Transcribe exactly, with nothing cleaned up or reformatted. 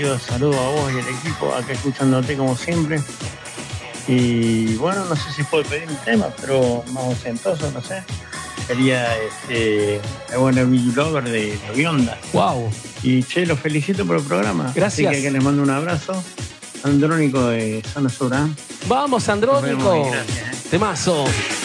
Darío, saludo a vos y al equipo, acá escuchándote como siempre. Y bueno, no sé si puedo pedir un tema, pero más ostentoso, no sé. Sería este, bueno, mi Lover de Novionda. Wow. Y che, los felicito por el programa. Gracias. Así que, que les mando un abrazo. Andrónico de Zona Sur, ¿eh? Vamos, Andrónico. Gracias, ¿eh? Temazo.